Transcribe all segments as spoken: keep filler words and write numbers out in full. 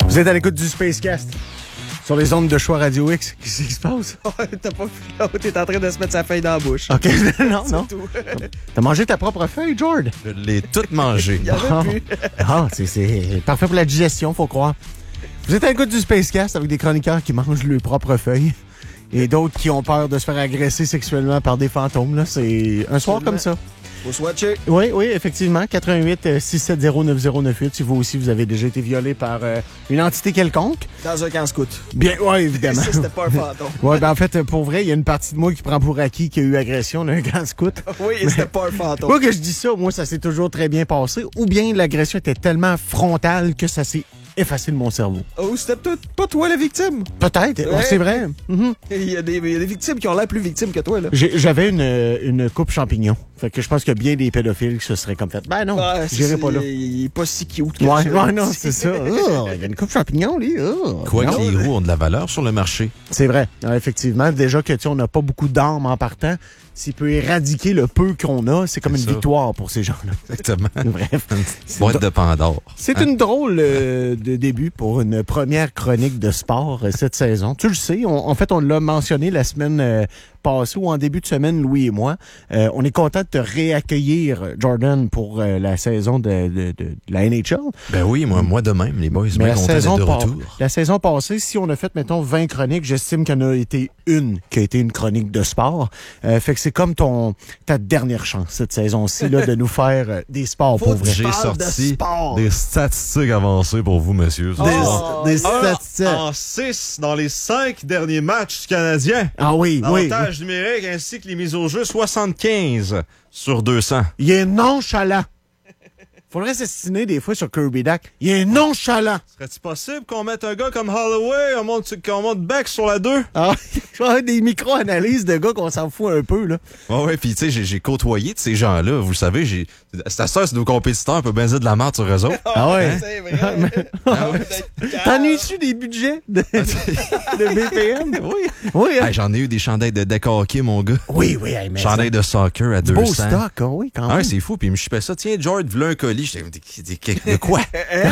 Vous êtes à l'écoute du Spacecast sur les ondes de choix Radio X. Qu'est-ce qui se passe? Oh, t'as pas vu là où t'es en train de se mettre sa feuille dans la bouche. OK, non, non. Tout. T'as mangé ta propre feuille, Jord? Je l'ai toute mangée. Il y en a plus. Ah, c'est, c'est parfait pour la digestion, faut croire. Vous êtes à l'écoute du Spacecast avec des chroniqueurs qui mangent leurs propres feuilles et d'autres qui ont peur de se faire agresser sexuellement par des fantômes. Là. C'est un soir comme ça. Faut swatcher. Oui, oui, effectivement. quatre un huit six sept zéro neuf zéro neuf huit si vous aussi vous avez déjà été violé par euh, une entité quelconque. Dans un camp scout. Bien, oui, évidemment. Ça, c'était pas un fantôme. Oui, ben en fait, pour vrai, il y a une partie de moi qui prend pour acquis qu'il y a eu agression d'un grand scout. Oui, et c'était pas un fantôme. Moi que je dis ça, moi ça s'est toujours très bien passé. Ou bien l'agression était tellement frontale que ça s'est effacé de mon cerveau. Oh, c'était peut-être pas toi la victime. Peut-être, Ouais. ouais, c'est vrai. Mhm. Il y, a des, il y a des victimes qui ont l'air plus victimes que toi, là. J'ai- J'avais une, une coupe champignon. Fait que je pense qu'il y a bien des pédophiles qui se seraient comme fait. Ben non, Ah, j'irai pas là. Il est pas si cute que Ouais, ça. ouais, non, c'est ça. Oh, il y a une coupe champignon, lui. Oh, Quoi non. que les roues ont de la valeur sur le marché. C'est vrai. Ouais, effectivement, déjà que tu sais, on n'a pas beaucoup d'armes en partant, s'il peut éradiquer le peu qu'on a, c'est comme C'est une ça. victoire pour ces gens-là. Exactement. Bref. C'est Boîte de Pandore. C'est une drôle euh, de début pour une première chronique de sport euh, cette saison. Tu le sais, on- en fait, on l'a mentionné la semaine euh, passée ou en début de semaine, Louis et moi. Euh, on est content de te réaccueillir, Jordan, pour euh, la saison de, de, de, de la N H L. Ben oui, moi, moi de même, les boys, Mais bien la content saison, d'être de par- retour. la saison passée, si on a fait, mettons, vingt chroniques, j'estime qu'il y en a été une qui a été une chronique de sport. Euh, fait que c'est comme ton ta dernière chance cette saison-ci là, de nous faire euh, des sports Faut pour que vrai. tu J'ai parles de sorti sport. des statistiques avancées pour vous, messieurs. ce Des, soir. des Un statistiques. en six dans les cinq derniers matchs canadiens. Ah oui, oui. Avantage numérique ainsi que les mises au jeu, soixante-quinze sur deux cents. Il est nonchalant. Faudrait s'estimer des fois sur Kirby Duck. Il est nonchalant. Serait-il possible qu'on mette un gars comme Holloway, on monte, qu'on monte Beck sur la deux? Ah, des micro-analyses de gars qu'on s'en fout un peu, là. Ouais, ouais, pis tu sais, j'ai, j'ai côtoyé de ces gens-là. Vous le savez, j'ai. C'est à ça, c'est nos compétiteurs, on peut bien dire de la merde sur eux autres. Ah ouais. C'est vrai. Ah ouais. T'ennuies-tu des budgets de, de B P M? Oui. Oui, hein? Hey, j'en ai eu des chandails de deck hockey, mon gars. Oui, oui, hey, mais Chandail de soccer à c'est deux beau cents. stock, hein, oui, quand Ah même. ouais, c'est fou. Puis il me chipait ça. Tiens, George, v'là un colis. J'étais de quoi?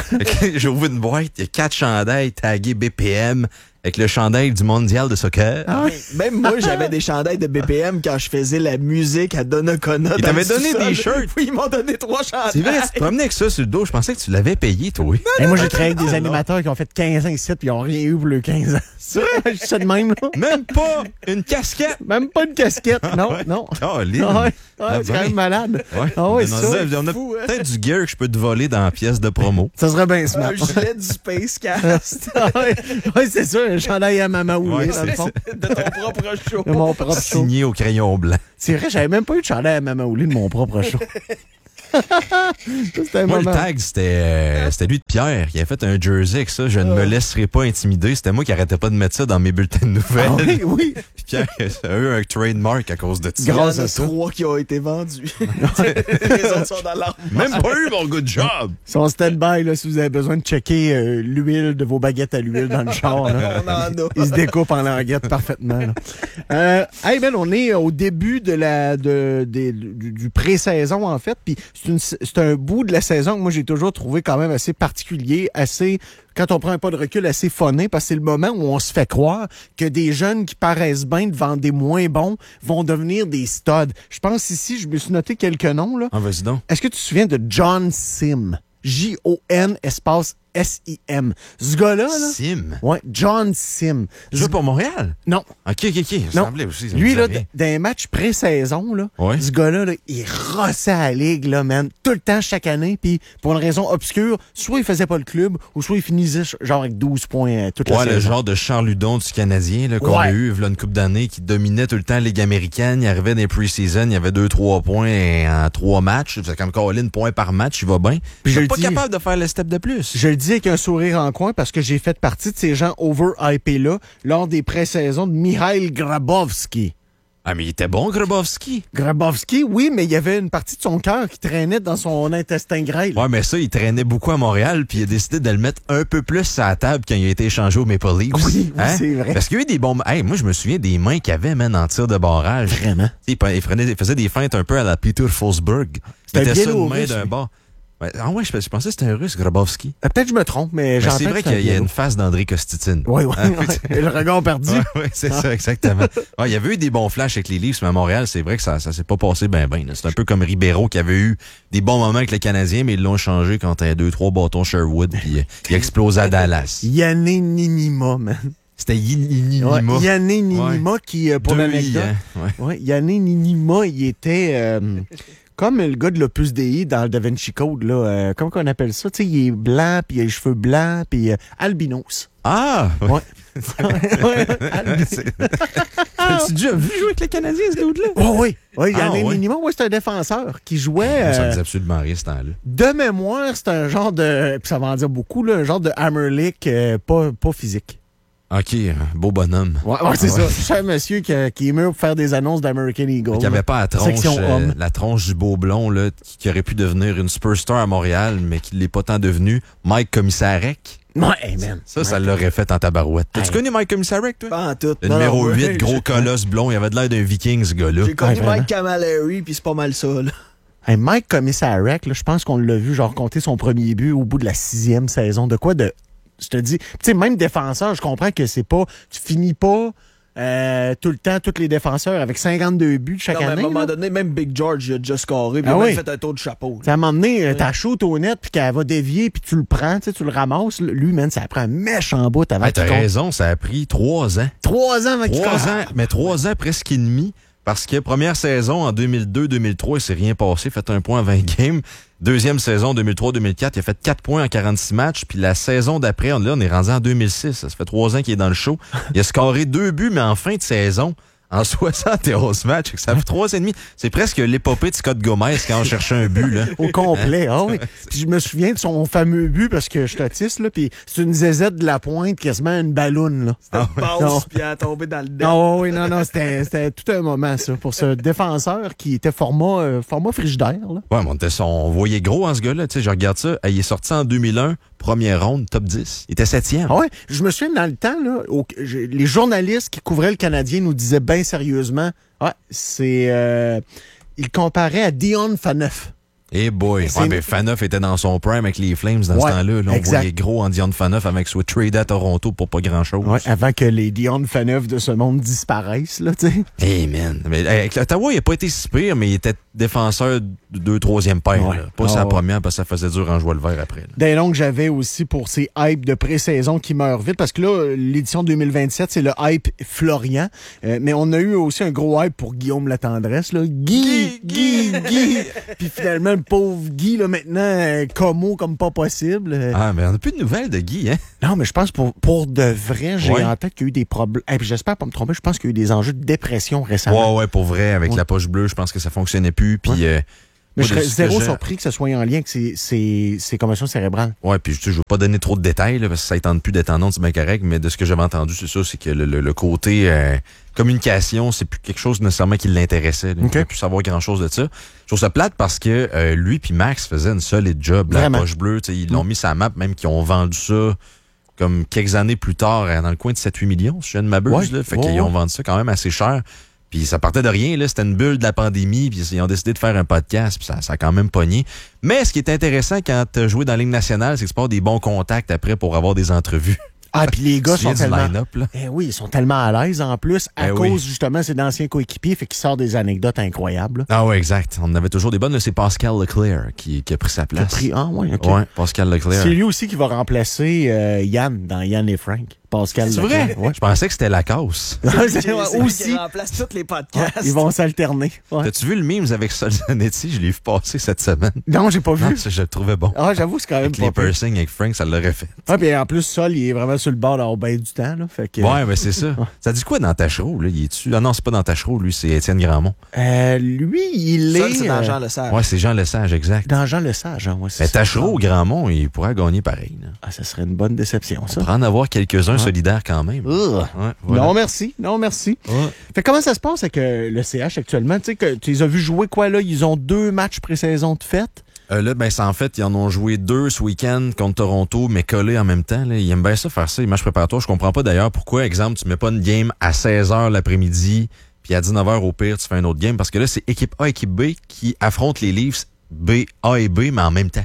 J'ai ouvert une boîte. Il y a quatre chandails tagués B P M avec le chandail du mondial de soccer. Ah oui. Même moi, j'avais des chandails de B P M quand je faisais la musique à Donnacona. Ils dans t'avaient le donné sous-sol. des shirts. Oui, ils m'ont donné trois chandails. C'est vrai, tu te promenais avec ça sur le dos. Je pensais que tu l'avais payé, toi. Oui. Hey, moi, j'ai travaillé avec des animateurs qui ont fait quinze ans ici puis ils n'ont rien eu pour le quinze ans. C'est vrai? Je suis de même, là. Même pas une casquette. Même pas une casquette. Non, non. Oh, Ah ouais, ouais, Ah, c'est ben. quand même malade. Ouais. Ah ouais, on ça, a, c'est on a fou, hein. peut-être du gear que je peux te voler dans la pièce de promo. Ça serait bien smart. Un gilet du Spacecast. Ah ouais, ouais, c'est ça, un chandail à Mama Oulé, Ouais, dans le c'est fond. de ton propre show. De mon propre show. Signé au crayon blanc. C'est vrai, j'avais même pas eu de chandail à Mama Oulé de mon propre show. Ça, c'était un Moi, le moment. tag, c'était euh, c'était lui de Pierre qui avait fait un jersey avec ça. Je ne me laisserai pas intimider. C'était moi qui arrêtais pas de mettre ça dans mes bulletins de nouvelles. Ah oui, oui. Puis Pierre a eu un trademark à cause de ça. Il y en Grâce a à ça. trois qui ont été vendus. Les autres sont dans l'arme. Même pas eu mon good job. Ils sont stand-by, là, si vous avez besoin de checker euh, l'huile de vos baguettes à l'huile dans le char. Là. On en a. Ils se découpent en languettes parfaitement. Là. Euh, hey Ben, on est au début de la de, de- du, du pré-saison, en fait. Puis c'est, une- c'est un bout de la saison que moi, j'ai toujours trouvé quand même assez particulier, assez... Quand on prend un pas de recul, assez funné, parce que c'est le moment où on se fait croire que des jeunes qui paraissent bien devant des moins bons vont devenir des studs. Je pense ici, je me suis noté quelques noms, là. Ah, vas-y donc. Est-ce que tu te souviens de John Sim? J O N espace S I M. Ce gars-là, là... Sim. Ouais, John Sim. Tu joues pour Montréal? Non. OK, OK, OK. Ça Non. semblait aussi. ça me Lui, là, disait d- d'un match pré-saison, là, Ouais. ce gars-là, là, il rossait à la ligue, là, man, tout le temps, chaque année, puis pour une raison obscure, soit il faisait pas le club, ou soit il finissait ch- genre avec douze points euh, toute la Ouais, le saison. genre de Charles Hudon du Canadien là, qu'on Ouais. a eu il y a une couple d'années qui dominait tout le temps la Ligue américaine. Il arrivait dans les pre-season, il y avait deux trois points en trois matchs. C'est comme Colin, point par match, il va bien. Puis je Il le est pas dis- capable de faire le step de plus. Je le dis avec un sourire en coin parce que j'ai fait partie de ces gens over-hypés-là lors des pré-saisons de Mikhail Grabowski. Ah, mais il était bon, Grabowski. Grabowski, oui, mais il y avait une partie de son cœur qui traînait dans son intestin grêle. Ouais, mais ça, il traînait beaucoup à Montréal, puis il a décidé de le mettre un peu plus à la table quand il a été échangé au Maple Leafs. Oui, oui, c'est vrai. Parce qu'il y a eu des bons... Hey, moi, je me souviens des mains qu'il avait, man, en tir de barrage. Vraiment. Tu sais, Il, prenait- il faisait des feintes un peu à la Peter Forsberg. C'était C'était ça, une Biélorusse, main d'un lui. bord. Ouais, ah ouais, je, je pensais que c'était un russe, Grabowski. Euh, Peut-être que je me trompe, mais Mais j'entends c'est vrai que c'est un qu'il y a Pierrot. une face d'André Costitine. Oui, oui. Hein? Et le regard perdu. Oui, ouais, c'est ça, exactement. Ouais, il y avait eu des bons flashs avec les Leafs, mais à Montréal, c'est vrai que ça, ça s'est pas passé bien, bien. C'est un peu comme Ribeiro qui avait eu des bons moments avec les Canadiens, mais ils l'ont changé quand t'as deux, trois bâtons Sherwood, puis euh, il a explosé à Dallas. Yanné Ninima, man. C'était Yinima. Ouais, Yanné Ninima Ouais. qui, euh, pour Deux l'anecdote, I, hein? Ouais. ouais, Yanné Ninima, il était euh, comme le gars de l'Opus Dei dans le Da Vinci Code, là. Euh, comment qu'on appelle ça? Tu sais, il est blanc, puis il a les cheveux blancs, puis euh, albinos. Ah! Ouais. ouais, albinos. C'est- T'as-tu déjà vu jouer avec les Canadiens, ce dude-là? Oh, oui, oui, Ah, Yanné ouais. Ninima, ouais, c'est un défenseur qui jouait. Ça me euh, dit absolument rien, ce temps-là. de mémoire, c'est un genre de. Puis ça va en dire beaucoup, là, un genre de Hammerlick, euh, pas, pas physique. OK, beau bonhomme. Ouais, ouais c'est Ah ouais. ça. C'est un monsieur qui, qui est mieux pour faire des annonces d'American Eagle. Qui avait pas la tronche, Section euh, homme. la tronche du beau blond, là, qui, qui aurait pu devenir une superstar à Montréal, mais qui l'est pas tant devenu. Mike Commissarek. Ouais, hey, man. Ça, ça l'aurait fait en tabarouette. T'as-tu Hey. connu Mike Commissarek, toi? Pas en tout. Le Non, numéro non, huit, ouais, gros j'ai- colosse blond. Il avait de l'air d'un viking, ce gars-là. J'ai connu Ouais, vraiment. Mike Camilleri, puis c'est pas mal ça, là. Hey, Mike Commissarek, là, je pense qu'on l'a vu, genre, compter son premier but au bout de la sixième saison. De quoi de. Je te dis, tu sais, même défenseur, je comprends que c'est pas. Tu finis pas euh, tout le temps, tous les défenseurs avec cinquante-deux buts chaque Non, mais à un année. moment là. donné, même Big George, il a déjà scoré, puis Ah il a oui. même fait un tour de chapeau. Tu sais, à un moment donné, euh, t'as shoot au net, puis qu'elle va dévier, puis tu le prends, tu sais, tu le ramasses. là. Lui, man, ça prend un méchant bout avant Ah, qu'il t'as compte. raison, ça a pris trois ans. Trois ans avant qu'il Trois compte. ans, mais trois ans presque et demi. Parce que première saison, en deux mille deux deux mille trois, il s'est rien passé. Fait un point en vingt games. Deuxième saison, deux mille trois deux mille quatre, il a fait quatre points en quarante-six matchs. Puis la saison d'après, on, là, on est rendu en deux mille six. Ça fait trois ans qu'il est dans le show. Il a scoré deux buts, mais en fin de saison, en soixante et onze matchs. Ça fait trois et demi. C'est presque l'épopée de Scott Gomez quand on cherchait un but, là. Au complet, ah oui. Puis je me souviens de son fameux but parce que je suis autiste, là, puis c'est une zézette de la pointe, quasiment une balloune, là. C'était Non. une passe, puis elle a tombé dans le dent. Non, oui, non, non, c'était c'était tout un moment, ça, pour ce défenseur qui était format, euh, format frigidaire, là. Ouais, mais on, était, on voyait gros en ce gars-là. Tu sais, je regarde ça. Il est sorti en deux mille un, première ronde, top dix. Il était septième. Ah ouais, je me souviens dans le temps, là, au- j'ai- les journalistes qui couvraient le Canadien nous disaient bien sérieusement, ouais, c'est... Euh, ils comparaient à Dion Phaneuf. Eh boy. C'est- Ouais, mais Faneuf était dans son prime avec les Flames dans Ouais, ce temps-là. Là, on exact. voyait gros en Dion Faneuf avec soit trade à Toronto pour pas grand-chose. Ouais, avant que les Dion Phaneuf de ce monde disparaissent, là, tu sais. Hey man. Mais hey, avec l'Ottawa, il a pas été si pire, mais il était défenseur de deux, troisième paire. Ouais. là. Pas Ah sa ouais. première parce que ça faisait dur en jouant le vert après. là. D'un long que j'avais aussi pour ces hypes de pré-saison qui meurent vite, parce que là, l'édition deux mille vingt-sept, c'est le hype Florian. Euh, mais on a eu aussi un gros hype pour Guillaume Latendresse, là. Guy, Guy, Guy. Puis finalement, le pauvre Guy, là, maintenant, euh, como comme pas possible. Euh, Ah, mais on n'a plus de nouvelles de Guy, hein? Non, mais je pense pour, pour de vrai, j'ai Ouais. en tête qu'il y a eu des problèmes. Et puis j'espère pas me tromper, je pense qu'il y a eu des enjeux de dépression récemment. Ouais, ouais, pour vrai. Avec Ouais. la poche bleue, je pense que ça fonctionnait plus. Puis, euh, Mais moi, je de serais ce que zéro j'ai- surpris que ce soit en lien avec ces, ces, ces commotions cérébrales. Ouais, puis je ne veux pas donner trop de détails, là, parce que ça ne tente plus d'être en ondes, c'est bien correct, mais de ce que j'avais entendu, c'est ça, c'est que le, le- le côté euh, communication, c'est plus quelque chose nécessairement qui l'intéressait. là. Il ne Ok. veut plus savoir grand-chose de ça. Je trouve ça plate parce que euh, lui puis Max faisaient une solide job. La Vraiment. poche bleue, tu sais, ils l'ont mis sur la map, même qu'ils ont vendu ça comme quelques années plus tard, euh, dans le coin de sept huit millions, si je ne m'abuse. Ouais. là. Fait Ouais, qu'ils ouais. ont vendu ça quand même assez cher. Puis ça partait de rien, là. C'était une bulle de la pandémie, puis ils ont décidé de faire un podcast, puis ça, ça a quand même pogné. Mais ce qui est intéressant quand tu as joué dans la Ligue nationale, c'est que tu passes des bons contacts après pour avoir des entrevues. Ah, puis les gars Tu viens sont du tellement... line-up, là. Eh oui, ils sont tellement à l'aise en plus, à Eh cause oui. justement, c'est d'anciens coéquipiers, fait qu'ils sortent des anecdotes incroyables. là. Ah ouais, exact. On avait toujours des bonnes. Là, c'est Pascal Leclerc qui, qui a pris sa Qui a place. pris- Ah, ouais, ok. Ouais, Pascal Leclerc. C'est lui aussi qui va remplacer euh, Yann dans Yann et Frank. Pascal C'est Leclerc. vrai? Ouais. Je pensais que c'était la cause. C'est- C'est ouais, lui aussi. qui remplace tous les podcasts. Ils vont s'alterner. Ouais. T'as-tu vu le meme avec Sol Zanetti? Je l'ai vu passer cette semaine. Non, j'ai pas Ah, vu. ça, je le trouvais bon. Ah, j'avoue, c'est quand même Avec pas les pire. piercings avec Frank, ça l'aurait fait. Ah, puis en plus, Sol, il est vraiment sur le bord d'avoir bien du temps. Là, fait que, Ouais, ben c'est ça. Ça dit quoi dans Tachereau, là? Il est-tu? Ah non, c'est pas dans Tachereau, lui, c'est Étienne Grandmont. euh, lui, il Ça, est... c'est dans euh, Jean Lesage. Ouais, c'est Jean Lesage, exact. dans Jean Lesage. Hein, ouais, c'est Mais ça. Tachereau ou Grandmont, il pourrait gagner pareil. Là. Ah, ça serait une bonne déception, On ça. pourrait en avoir quelques-uns solidaires quand même. Ugh. Ouais, voilà. Non, merci. Non, merci. Ouais. Fait comment ça se passe avec euh, le C H actuellement? Tu sais, que tu les as vus jouer quoi, là? Ils ont deux matchs pré-saison de fête. Euh, là, ben, c'est en fait, ils en ont joué deux ce week-end contre Toronto, mais collés en même temps. Là. Ils aiment bien ça, faire ça, les matchs préparatoires. Je comprends pas d'ailleurs pourquoi, exemple, tu mets pas une game à seize heures l'après-midi, puis à dix-neuf heures au pire, tu fais un autre game. Parce que là, c'est équipe A, équipe B qui affrontent les Leafs B, A et B, mais en même temps.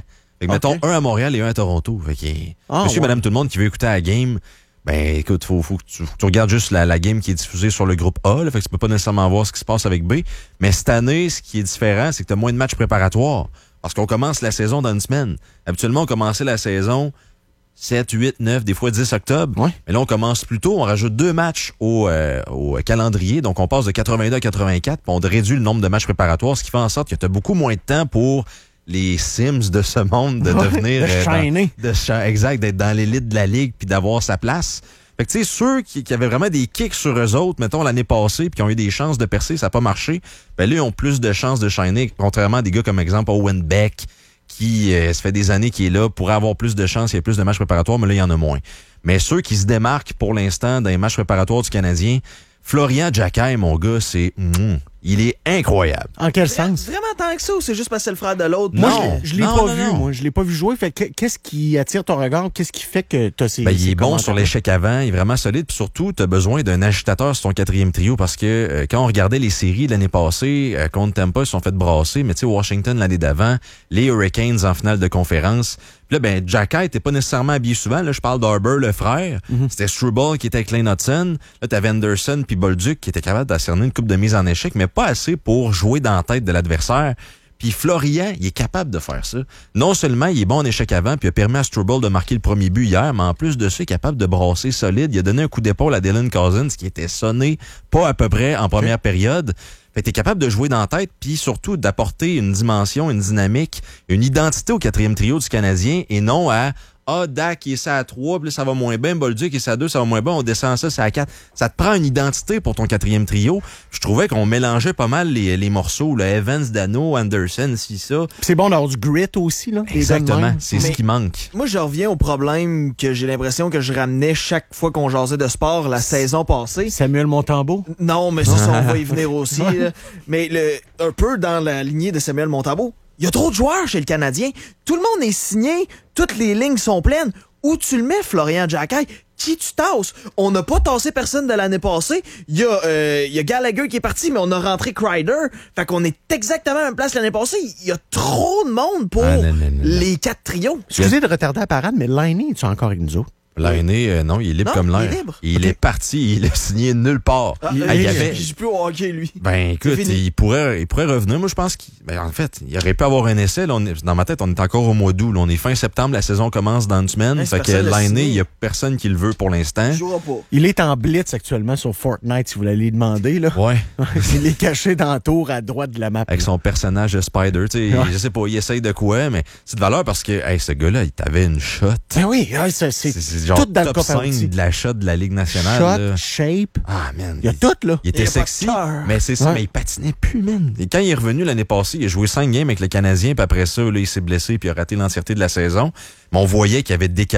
Fait que, Okay. mettons, un à Montréal et un à Toronto. Fait que, Ah, monsieur, ouais. madame, tout le monde qui veut écouter la game, ben, écoute, faut, faut, que tu, faut que tu regardes juste la, la game qui est diffusée sur le groupe A, là, fait que tu peux pas nécessairement voir ce qui se passe avec B. Mais cette année, ce qui est différent, c'est que tu as moins de matchs préparatoires. Parce qu'on commence la saison dans une semaine. Habituellement, on commençait la saison sept, huit, neuf, des fois dix octobre. Ouais. Mais là, on commence plus tôt. On rajoute deux matchs au, euh, au calendrier. Donc, on passe de quatre-vingt-deux à quatre-vingt-quatre. Puis on réduit le nombre de matchs préparatoires, ce qui fait en sorte que tu as beaucoup moins de temps pour les Sims de ce monde de Ouais, devenir... de euh, shiner. dans- de cha- exact, d'être dans l'élite de la ligue puis d'avoir sa place. Fait que, tu sais, ceux qui, qui avaient vraiment des kicks sur eux autres, mettons, l'année passée, puis qui ont eu des chances de percer, ça n'a pas marché, ben là, ils ont plus de chances de shiner, contrairement à des gars comme, exemple, Owen Beck, qui, euh, ça fait des années qu'il est là, pourrait avoir plus de chances, il y a plus de matchs préparatoires, mais là, il y en a moins. Mais ceux qui se démarquent pour l'instant dans les matchs préparatoires du Canadien, Florian Jacquet, mon gars, c'est... mm, il est incroyable. En quel sens? Vraiment tant que ça ou c'est juste parce que c'est le frère de l'autre? Moi, Non. je, je l'ai Non, pas non, vu, non. moi. Je l'ai pas vu jouer. Fait que, qu'est-ce qui attire ton regard? Qu'est-ce qui fait que tu as ces. Ben, il ces est bon sur commentaires-là? l'échec avant, il est vraiment solide. Puis surtout, tu as besoin d'un agitateur sur ton quatrième trio parce que euh, quand on regardait les séries de l'année passée, euh, contre Tampa, ils se sont fait brasser, mais tu sais, Washington l'année d'avant, les Hurricanes en finale de conférence. Puis là, ben, Jacquet était pas nécessairement habillé souvent. Là, je parle d'Arber, le frère. Mm-hmm. C'était Struble qui était avec Lane Hudson. Là, t'avais Anderson puis Bolduc qui était capable d'ascerner une coupe de mise en échec, mais pas assez pour jouer dans la tête de l'adversaire. Puis Florian, il est capable de faire ça. Non seulement il est bon en échec avant, puis il a permis à Struble de marquer le premier but hier, mais en plus de ça, il est capable de brasser solide. Il a donné un coup d'épaule à Dylan Cousins qui était sonné pas à peu près en première période. Fait que t'es capable de jouer dans la tête, puis surtout d'apporter une dimension, une dynamique, une identité au quatrième trio du Canadien et non à ah, Dak, il est ça à trois, puis là, ça va moins bien. Bolduc, il est ça à deux, ça va moins bien. On descend ça, c'est à quatre. Ça te prend une identité pour ton quatrième trio. Je trouvais qu'on mélangeait pas mal les, les morceaux. Là. Evans, Dano, Anderson, si ça. C'est bon d'avoir du grit aussi, là. des gars de Exactement. même. C'est ce Mais- qui manque. Moi, je reviens au problème que j'ai l'impression que je ramenais chaque fois qu'on jasait de sport la saison passée. Samuel Montembeau. Non, mais ça, ça, on va y venir aussi. là. Mais le, un peu dans la lignée de Samuel Montembeau, il y a trop de joueurs chez le Canadien. Tout le monde est signé, toutes les lignes sont pleines. Où tu le mets, Florian Jacquet? Qui tu tasses? On n'a pas tassé personne de l'année passée. Il y, a, euh, il y a Gallagher qui est parti, mais on a rentré Kreider. Fait qu'on est exactement à la même place l'année passée. Il y a trop de monde pour Ah, non, non, non, non. les quatre trios. Excusez de retarder la parade, mais Liney, es-tu encore avec nous autres? L'aîné, euh, non, il est libre Non, comme il est l'air. libre. Il Ok. est parti, il a signé nulle part. Ah, il, euh, il il avait... joue plus au hockey, lui. Ben écoute, C'est fini. il pourrait, il pourrait revenir. Moi, je pense qu'il, ben, en fait, il aurait pu avoir un essai. Là, on est- dans ma tête, on est encore au mois d'août. Là, on est fin septembre, la saison commence dans une semaine. Ouais, c'est fait que personne l'a l'aîné, signé. il y a personne qui le veut pour l'instant. Il jouera pas. Il est en blitz actuellement sur Fortnite, si vous l'allez demander, là. Ouais, Il est caché dans le tour à droite de la map. avec son personnage de Spider. Tu sais, Ouais. je sais pas, il essaye de quoi, mais c'est de valeur parce que, hey, ce gars-là, il t'avait une shot. Ben oui, ouais, c'est c'est C'est, c'est genre tout dans le top cas cinq parti. de la shot de la Ligue nationale. Shot, là. shape. Ah, man. Il y a tout, là. Il était Il y a pas de sexy, cœur. mais c'est ça, Ouais. mais il patinait plus, man. Et quand il est revenu l'année passée, il a joué cinq games avec le Canadien, puis après ça, là, il s'est blessé, puis il a raté l'entièreté de la saison. Mais on voyait qu'il avait décalé